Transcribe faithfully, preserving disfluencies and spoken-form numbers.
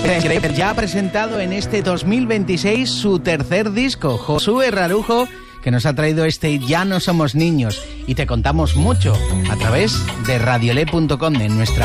Increíble. Ya ha presentado en este dos mil veintiséis su tercer disco, Josué Rarujo, que nos ha traído este Ya no somos niños. Y te contamos mucho a través de radiolé punto com, en nuestra